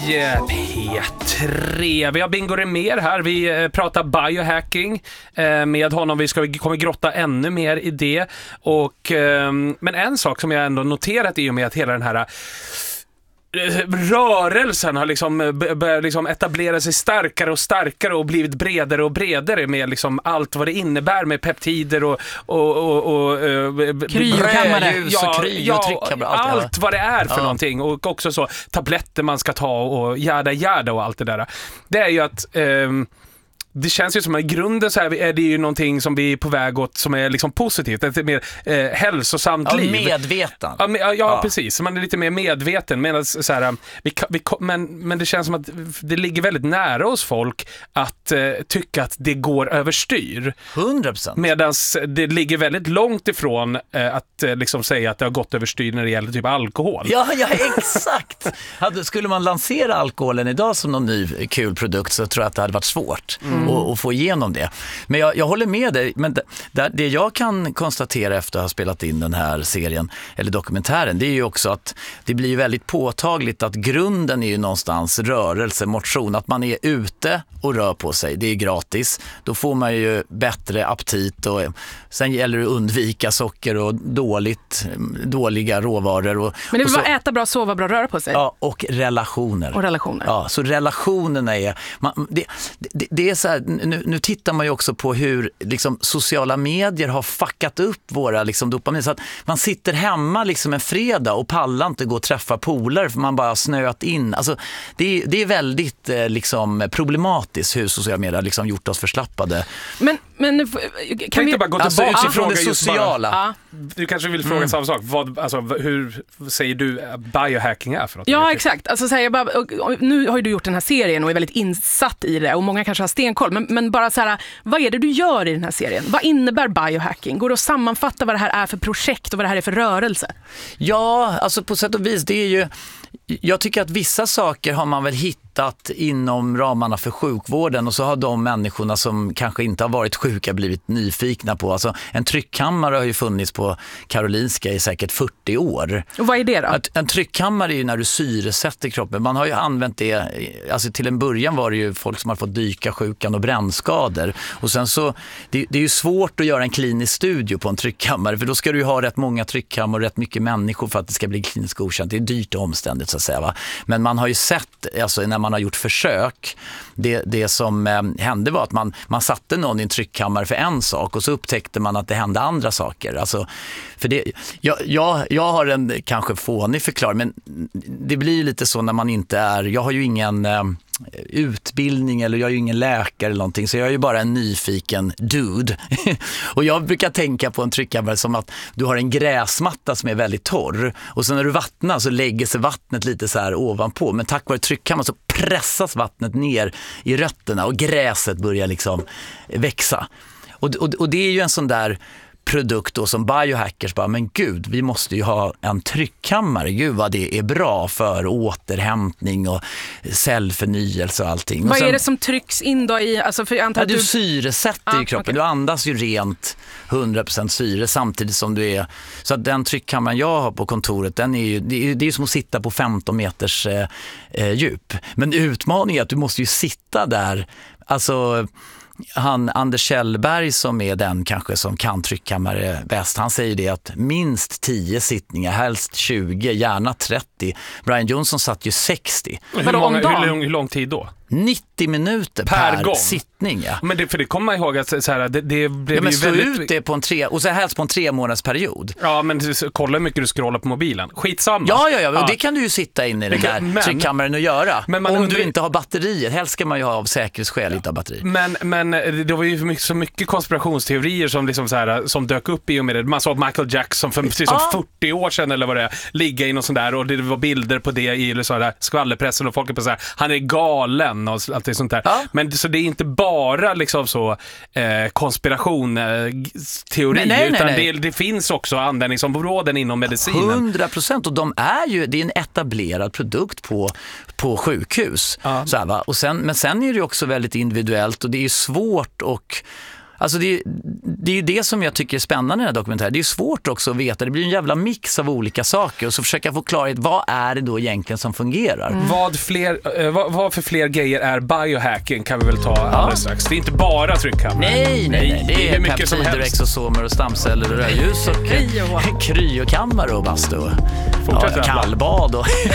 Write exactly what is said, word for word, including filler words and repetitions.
P tre. Vi har Bingo Rimér här. Vi pratar biohacking med honom. Vi ska, kommer grotta ännu mer i det. Och, men en sak som jag ändå noterat i och med att hela den här rörelsen har liksom börjat liksom etablera sig starkare och starkare och blivit bredare och bredare med liksom allt vad det innebär med peptider och och och, och kryokammare, ja, och kryo, ja, trycka, allt, allt vad det är för ja. någonting, och också så tabletter man ska ta och jada jada och allt det där. Det är ju att um, det känns ju som att i grunden så här är det ju någonting som vi är på väg åt som är liksom positivt, ett mer eh, hälsosamt ja, liv. Medveten. Ja, ja, ja, precis. Man är lite mer medveten. Medan, så här, vi, vi, men, men det känns som att det ligger väldigt nära hos folk att eh, tycka att det går överstyr. hundra procent. Medan det ligger väldigt långt ifrån eh, att eh, liksom säga att det har gått överstyr när det gäller typ alkohol. Ja, ja exakt. Hade, skulle man lansera alkoholen idag som någon ny kul produkt så tror jag att det hade varit svårt. Mm. Och, och få igenom det. Men jag, jag håller med dig. Men det, det jag kan konstatera efter att ha spelat in den här serien eller dokumentären, det är ju också att det blir väldigt påtagligt att grunden är ju någonstans rörelse, motion. Att man är ute och rör på sig. Det är gratis. Då får man ju bättre aptit och sen gäller det att undvika socker och dåligt, dåliga råvaror. Och, Men det vill bara äta bra, sova bra, röra på sig. Ja, och relationer. Och relationer. Ja, så relationerna är... Man, det, det, det är så här, nu, nu tittar man ju också på hur liksom, sociala medier har fuckat upp våra liksom, dopamin. Så att man sitter hemma liksom, en fredag och pallar inte gå och träffa polare för man bara har snöat in. Alltså, det, det är väldigt eh, liksom, problematiskt hur sociala medier liksom, gjort oss förslappade. Men, men kan vi... bara gå alltså, tillbaka utifrån det sociala. Bara, du kanske vill fråga mm. samma sak. Vad, alltså, hur säger du biohacking är för något? Ja, exakt. Alltså, så här, jag bara, nu har ju du gjort den här serien och är väldigt insatt i det och många kanske har stenkoll. Men, men bara så här, vad är det du gör i den här serien? Vad innebär biohacking? Går det att sammanfatta vad det här är för projekt och vad det här är för rörelse? Ja, alltså på sätt och vis, det är ju... Jag tycker att vissa saker har man väl hittat inom ramarna för sjukvården och så har de människorna som kanske inte har varit sjuka blivit nyfikna på. Alltså en tryckkammare har ju funnits på Karolinska i säkert fyrtio år. Och vad är det då? Att en tryckkammare är ju när du syresätter kroppen. Man har ju använt det, alltså till en början var det ju folk som har fått dyka sjukan och brännskador. Och sen så, det, det är ju svårt att göra en klinisk studie på en tryckkammare för då ska du ju ha rätt många tryckkammare och rätt mycket människor för att det ska bli kliniskt godkänt. Det är dyrt och omständigt så att säga, va? Men man har ju sett, alltså när man har gjort försök, det, det som eh, hände var att man, man satte någon i en tryckkammare för en sak och så upptäckte man att det hände andra saker. Alltså, för det, jag, jag, jag har en kanske fånig förklaring, men det blir ju lite så när man inte är, jag har ju ingen... Eh, utbildning eller jag är ju ingen läkare eller någonting så jag är ju bara en nyfiken dude. Och jag brukar tänka på en tryckkammare som att du har en gräsmatta som är väldigt torr och sen när du vattnar så lägger sig vattnet lite så här ovanpå, men tack vare tryckkammaren så pressas vattnet ner i rötterna och gräset börjar liksom växa. Och, och, och det är ju en sån där produkt då som biohackers bara, men gud, vi måste ju ha en tryckkammare. Gud vad det är bra för återhämtning och cellförnyelse och allting. Vad och sen, är det som trycks in då i, alltså för jag antar ja, att du, du syresätter ah, i kroppen. okay. Du andas ju rent hundra procent syre samtidigt som du är, så att den tryckkammaren jag har på kontoret, den är ju, det är, det är som att sitta på femton meters eh, eh, djup. Men utmaningen är att du måste ju sitta där, alltså han Anders Kjellberg som är den kanske som kan tryckkammare bäst, han säger det att minst tio sittningar, helst tjugo, gärna trettio. Brian Johnson satt ju sextio. Hur, många, hur, lång, hur lång tid då? nittio minuter per, per gång. Sittning, ja. Men det, för det kommer man ihåg att så här, det, det blev ja, men ju stå väldigt... ut det på en tre, och så helst på en tre månaders period. Ja, men kolla hur mycket du scrollar på mobilen. Skitsamma. Ja, ja, ja, och ja. det kan du ju sitta in i den där men, tryckkammaren och göra. Men man om undrar... du inte har batteriet, helst ska man ju ha av säkerhetsskäl inte ha batteri. Men, men det var ju så mycket konspirationsteorier som, liksom så här, som dök upp i och med det. Man såg Michael Jackson för precis som ah. fyrtio år sedan eller vad det är, ligga i något sånt där och det var bilder på det i så där skvallerpressen och folk är på så här, han är galen och allt det sånt där. Ja. Men så det är inte bara liksom så eh, konspiration eh, teori nej, nej, utan nej, nej. Det, det finns också användningsområden inom medicinen. hundra procent och de är ju, det är en etablerad produkt på, på sjukhus. Ja. Så här, va? Och sen, men sen är det ju också väldigt individuellt och det är ju svårt och Alltså det, är, det är ju det som jag tycker är spännande i den här dokumentären. Det är svårt också att veta. Det blir en jävla mix av olika saker och så försöka få klarhet. Vad är det då egentligen som fungerar? Mm. Vad, fler, eh, vad, vad för fler grejer är biohacking kan vi väl ta alldeles ja. strax. Det är inte bara tryckkammare. Nej, nej, nej. Det, det är, är mycket som helst. Exosomer och stamceller och rödljus och kryokammare och bastu. Ja, kallbad och